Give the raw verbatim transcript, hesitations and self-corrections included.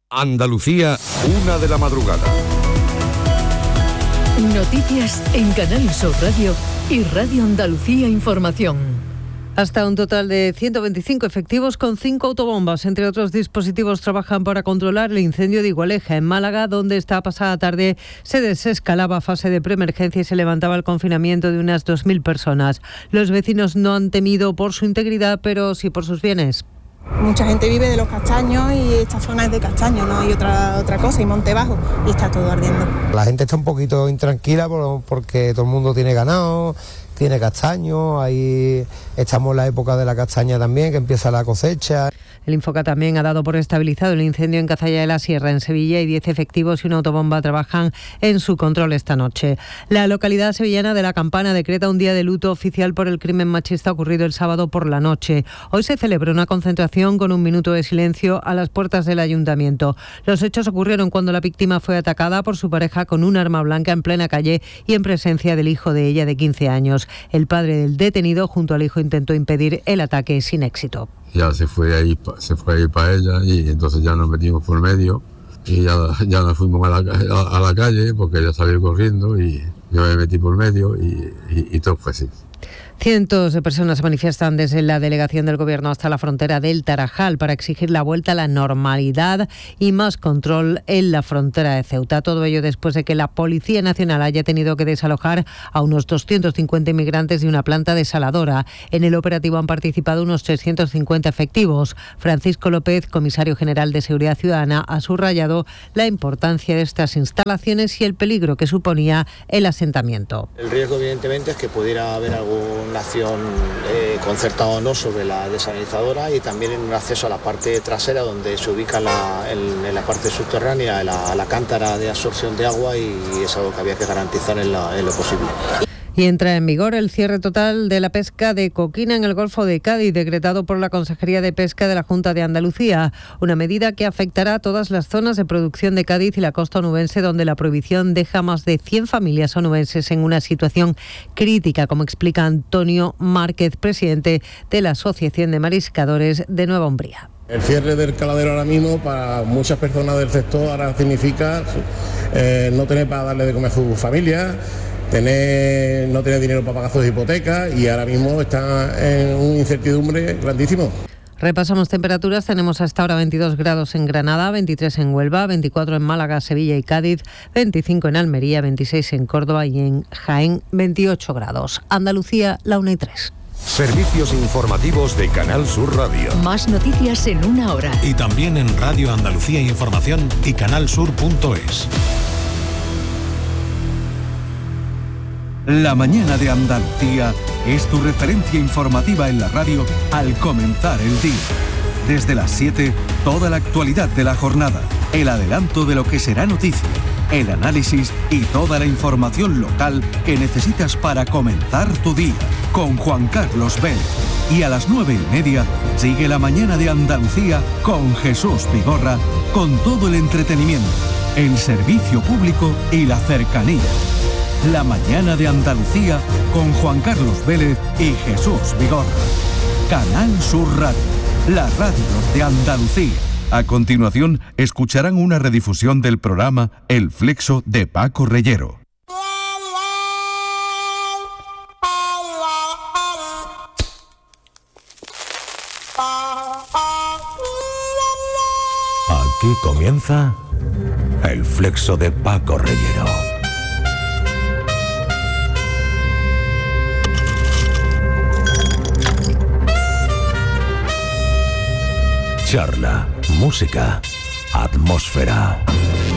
Andalucía, una de la madrugada. Noticias en Canal Sur Radio y Radio Andalucía Información. Hasta un total de ciento veinticinco efectivos con cinco autobombas, entre otros dispositivos, trabajan para controlar el incendio de Igualeja, en Málaga, donde esta pasada tarde se desescalaba a fase de preemergencia y se levantaba el confinamiento de unas dos mil personas. Los vecinos no han temido por su integridad, pero sí por sus bienes. Mucha gente vive de los castaños y esta zona es de castaños, no hay otra otra cosa, y monte bajo, y está todo ardiendo. La gente está un poquito intranquila porque todo el mundo tiene ganado, tiene castaños, ahí estamos en la época de la castaña también, que empieza la cosecha. El Infoca también ha dado por estabilizado el incendio en Cazalla de la Sierra, en Sevilla, y diez efectivos y una autobomba trabajan en su control esta noche. La localidad sevillana de La Campana decreta un día de luto oficial por el crimen machista ocurrido el sábado por la noche. Hoy se celebra una concentración con un minuto de silencio a las puertas del ayuntamiento. Los hechos ocurrieron cuando la víctima fue atacada por su pareja con un arma blanca en plena calle y en presencia del hijo de ella de quince años. El padre del detenido junto al hijo intentó impedir el ataque sin éxito. Ya se fue ahí, se fue ahí para ella y entonces ya nos metimos por medio y ya, ya nos fuimos a la, a, a la calle porque ella salió corriendo y yo me metí por medio y, y, y todo fue así. Cientos de personas se manifiestan desde la delegación del Gobierno hasta la frontera del Tarajal para exigir la vuelta a la normalidad y más control en la frontera de Ceuta. Todo ello después de que la Policía Nacional haya tenido que desalojar a unos doscientos cincuenta inmigrantes de una planta desaladora. En el operativo han participado unos trescientos cincuenta efectivos. Francisco López, comisario general de Seguridad Ciudadana, ha subrayado la importancia de estas instalaciones y el peligro que suponía el asentamiento. El riesgo, evidentemente, es que pudiera haber algún una acción eh, concertada o no sobre la desalinizadora y también en un acceso a la parte trasera donde se ubica la, en, en la parte subterránea la, la cántara de absorción de agua y es algo que había que garantizar en, la, en lo posible. Y entra en vigor el cierre total de la pesca de coquina en el Golfo de Cádiz, decretado por la Consejería de Pesca de la Junta de Andalucía. Una medida que afectará a todas las zonas de producción de Cádiz y la costa onubense, donde la prohibición deja más de cien familias onubenses en una situación crítica, como explica Antonio Márquez, presidente de la Asociación de Mariscadores de Nueva Umbría. El cierre del caladero ahora mismo para muchas personas del sector ahora significa eh, no tener para darle de comer a su familia, tener, no tener dinero para pagar sus hipotecas y ahora mismo está en una incertidumbre grandísimo. Repasamos temperaturas. Tenemos hasta ahora veintidós grados en Granada, veintitrés en Huelva, veinticuatro en Málaga, Sevilla y Cádiz, veinticinco en Almería, veintiséis en Córdoba y en Jaén veintiocho grados. Andalucía, la una y tres. Servicios informativos de Canal Sur Radio. Más noticias en una hora. Y también en Radio Andalucía Información y canalsur punto es. La mañana de Andalucía es tu referencia informativa en la radio al comenzar el día. Desde las siete, toda la actualidad de la jornada, el adelanto de lo que será noticia, el análisis y toda la información local que necesitas para comenzar tu día, con Juan Carlos Vélez. Y a las nueve y media, sigue la mañana de Andalucía con Jesús Vigorra, con todo el entretenimiento, el servicio público y la cercanía. La mañana de Andalucía con Juan Carlos Vélez y Jesús Vigorra. Canal Sur Radio, la radio de Andalucía. A continuación, escucharán una redifusión del programa El Flexo de Paco Reyero. Aquí comienza El Flexo de Paco Reyero. Charla, música, atmósfera.